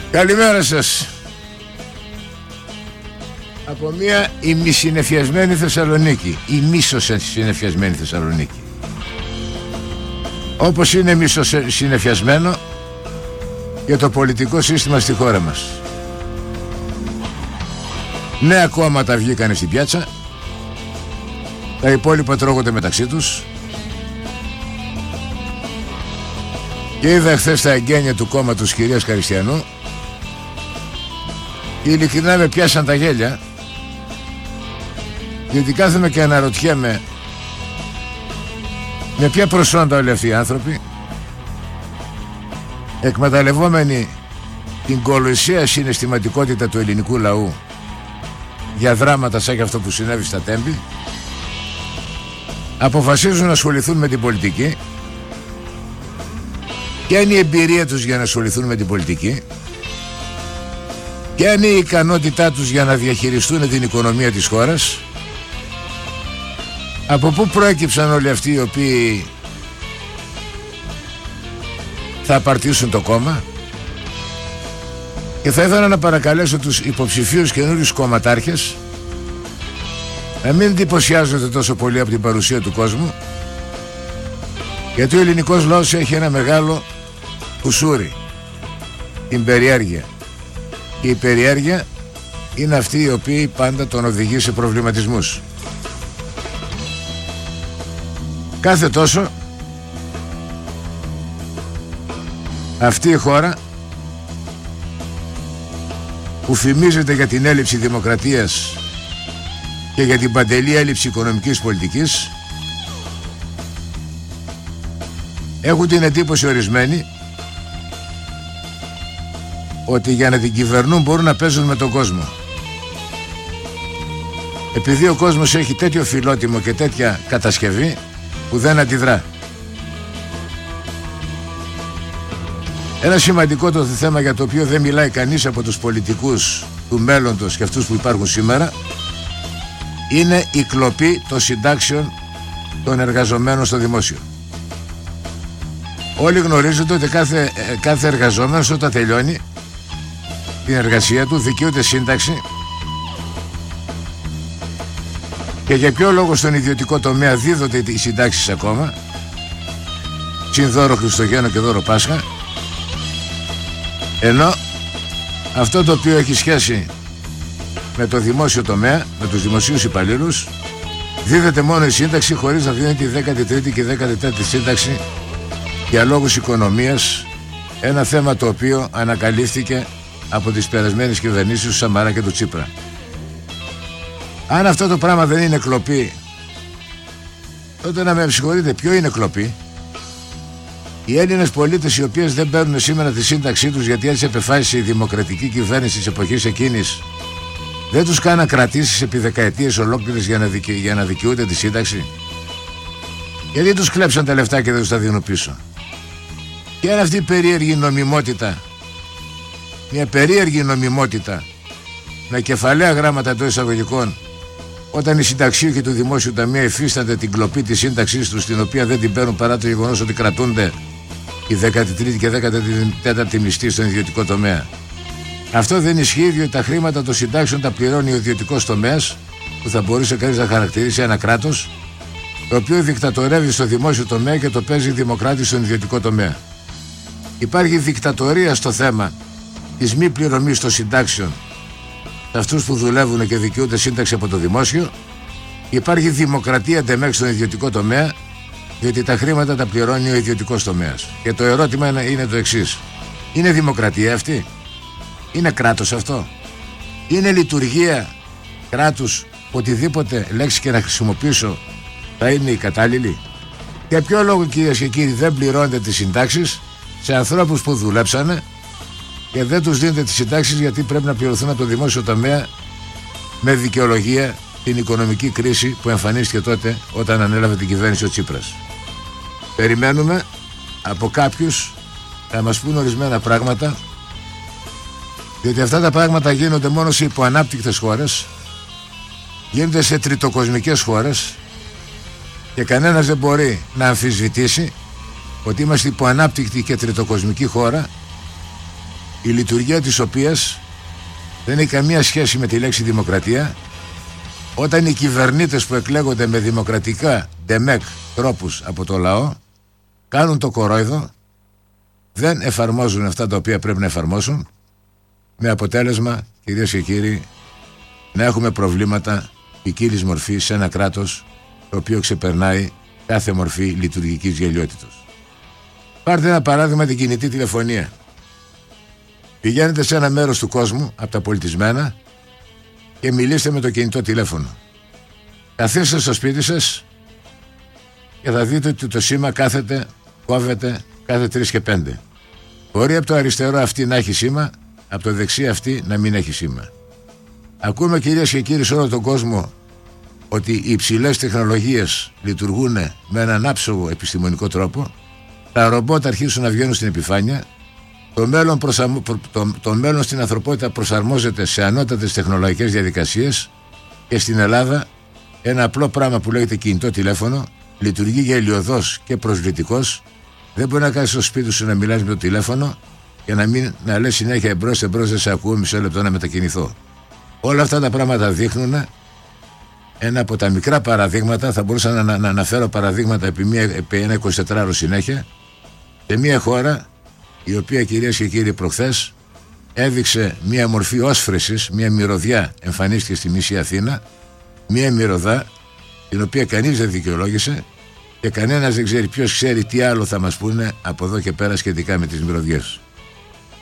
Καλημέρα σας. Από μια ημισυννεφιασμένη Θεσσαλονίκη, η μίσοσυννεφιασμένη Θεσσαλονίκη, όπως είναι μισοσυννεφιασμένο για το πολιτικό σύστημα στη χώρα μας. Νέα κόμματα βγήκανε στην πιάτσα, τα υπόλοιπα τρώγονται μεταξύ τους. Και είδα χθες τα εγγένεια του κόμματος κυρίας Χαριστιανού και ειλικρινά με πιάσαν τα γέλια, γιατί κάθομαι και αναρωτιέμαι με ποια προσόντα όλοι αυτοί οι άνθρωποι, εκμεταλλευόμενοι την κολοσσία συναισθηματικότητα του ελληνικού λαού για δράματα σαν και αυτό που συνέβη στα Τέμπη, αποφασίζουν να ασχοληθούν με την πολιτική. Ποια είναι η εμπειρία τους για να ασχοληθούν με την πολιτική, ποια είναι η ικανότητά τους για να διαχειριστούν την οικονομία της χώρας, από πού προέκυψαν όλοι αυτοί οι οποίοι θα απαρτήσουν το κόμμα. Και θα ήθελα να παρακαλέσω τους υποψηφίους καινούριους κομματάρχες να μην εντυπωσιάζονται τόσο πολύ από την παρουσία του κόσμου, γιατί ο ελληνικός λαός έχει ένα μεγάλο κουσούρι, την περιέργεια. Και η περιέργεια είναι αυτή η οποία πάντα τον οδηγεί σε προβληματισμούς. Κάθε τόσο αυτή η χώρα που φημίζεται για την έλλειψη δημοκρατίας και για την παντελή έλλειψη οικονομικής πολιτικής, έχουν την εντύπωση ορισμένοι ότι για να την κυβερνούν μπορούν να παίζουν με τον κόσμο. Επειδή ο κόσμος έχει τέτοιο φιλότιμο και τέτοια κατασκευή που δεν αντιδρά. Ένα σημαντικό το θέμα για το οποίο δεν μιλάει κανείς από τους πολιτικούς του μέλλοντος και αυτούς που υπάρχουν σήμερα είναι η κλοπή των συντάξεων των εργαζομένων στο δημόσιο. Όλοι γνωρίζετε ότι κάθε εργαζόμενος όταν τελειώνει την εργασία του δικαιούται σύνταξη. Και για ποιο λόγο στον ιδιωτικό τομέα δίδονται οι συντάξεις ακόμα, συν δώρο Χριστουγέννων και δώρο Πάσχα, ενώ αυτό το οποίο έχει σχέση με το δημόσιο τομέα, με τους δημοσίους υπαλλήλους, δίδεται μόνο η σύνταξη χωρίς να δίνεται η 13η και η 14η σύνταξη για λόγους οικονομίας, ένα θέμα το οποίο ανακαλύφθηκε από τις περασμένες κυβερνήσεις του Σαμαρά και του Τσίπρα. Αν αυτό το πράγμα δεν είναι κλοπή, τότε να με συγχωρείτε, ποιο είναι κλοπή? Οι Έλληνες πολίτες οι οποίες δεν παίρνουν σήμερα τη σύνταξή τους γιατί έτσι επεφάσισε η δημοκρατική κυβέρνηση της εποχής εκείνης, δεν τους κάναν κρατήσεις επί δεκαετίες ολόκληρες για να δικαιούνται τη σύνταξη? Γιατί τους κλέψαν τα λεφτά και δεν τους τα δίνουν πίσω? Και είναι αυτή η περίεργη νομιμότητα, μια περίεργη νομιμότητα με κεφαλαία γράμματα εντός εισαγωγικών, όταν οι συνταξίουχοι του Δημόσιου Ταμείου υφίστανται την κλοπή της σύνταξής τους, την οποία δεν την παίρνουν παρά το γεγονός ότι κρατούνται η 13η και 14η μισθή στον ιδιωτικό τομέα. Αυτό δεν ισχύει, διότι τα χρήματα των συντάξεων τα πληρώνει ο ιδιωτικός τομέας, που θα μπορούσε κανείς να χαρακτηρίσει ένα κράτος το οποίο δικτατορεύει στο δημόσιο τομέα και το παίζει δημοκράτη στον ιδιωτικό τομέα. Υπάρχει δικτατορία στο θέμα της μη πληρωμής των συντάξεων σε αυτούς που δουλεύουν και δικαιούνται σύνταξη από το δημόσιο. Υπάρχει δημοκρατία ντεμέξ στον ιδιωτικό τομέα, διότι τα χρήματα τα πληρώνει ο ιδιωτικός τομέας. Και το ερώτημα είναι το εξής: είναι δημοκρατία αυτή? Είναι κράτος αυτό? Είναι λειτουργία κράτους? Οτιδήποτε λέξη και να χρησιμοποιήσω θα είναι η κατάλληλη? Για ποιο λόγο, κυρίες και κύριοι, δεν πληρώνετε τις συντάξεις σε ανθρώπους που δουλέψανε και δεν τους δίνετε τις συντάξεις γιατί πρέπει να πληρωθούν από το δημόσιο τομέα με δικαιολογία την οικονομική κρίση που εμφανίστηκε τότε όταν ανέλαβε την κυβέρνηση ο Τσίπρας? Περιμένουμε από κάποιους να μας πούν ορισμένα πράγματα, διότι αυτά τα πράγματα γίνονται μόνο σε υποανάπτυκτες χώρες, γίνονται σε τριτοκοσμικές χώρες και κανένας δεν μπορεί να αμφισβητήσει ότι είμαστε υποανάπτυκτη και τριτοκοσμική χώρα η λειτουργία της οποίας δεν έχει καμία σχέση με τη λέξη δημοκρατία, όταν οι κυβερνήτες που εκλέγονται με δημοκρατικά ντεμεκ τρόπους από το λαό κάνουν το κορόιδο, δεν εφαρμόζουν αυτά τα οποία πρέπει να εφαρμόσουν, με αποτέλεσμα, κυρίες και κύριοι, να έχουμε προβλήματα ποικίλης μορφής σε ένα κράτος το οποίο ξεπερνάει κάθε μορφή λειτουργικής γελιότητος. Πάρτε ένα παράδειγμα, την κινητή τηλεφωνία. Πηγαίνετε σε ένα μέρος του κόσμου από τα πολιτισμένα και μιλήστε με το κινητό τηλέφωνο. Καθίστε στο σπίτι σας και θα δείτε ότι το σήμα κόβεται κάθε 3 και 5. Μπορεί από το αριστερό αυτή να έχει σήμα, από το δεξί αυτή να μην έχει σήμα. Ακούμε, κυρίες και κύριοι, σε όλο τον κόσμο ότι οι υψηλές τεχνολογίες λειτουργούν με έναν άψογο επιστημονικό τρόπο. Τα ρομπότ αρχίσουν να βγαίνουν στην επιφάνεια. Το μέλλον στην ανθρωπότητα προσαρμόζεται σε ανώτατες τεχνολογικές διαδικασίες και στην Ελλάδα ένα απλό πράγμα που λέγεται κινητό τηλέφωνο λειτουργεί γελιωδώς και προσβλητικός. Δεν μπορεί να κάθεις στο σπίτι σου να μιλάς με το τηλέφωνο και να λες συνέχεια εμπρός, δεν σε ακούω, μισό λεπτό να μετακινηθώ. Όλα αυτά τα πράγματα δείχνουν ένα από τα μικρά παραδείγματα. Θα μπορούσα να αναφέρω παραδείγματα επί ένα 24ωρο συνέχεια, σε μια χώρα η οποία, κυρίες και κύριοι, προχθές έδειξε μια μορφή όσφρεσης, μια μυρωδιά εμφανίστηκε στη Μισή Αθήνα, μια μυρωδά την οποία κανείς δεν δικαιολόγησε και κανένας δεν ξέρει ποιος ξέρει τι άλλο θα μας πούνε από εδώ και πέρα σχετικά με τις μυρωδιές.